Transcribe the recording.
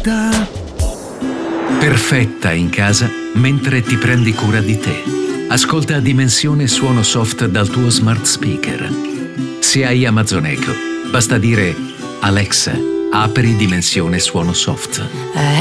Perfetta in casa mentre ti prendi cura di te. Ascolta Dimensione Suono Soft dal tuo smart speaker. Se hai Amazon Echo, basta dire Alexa, apri Dimensione Suono Soft.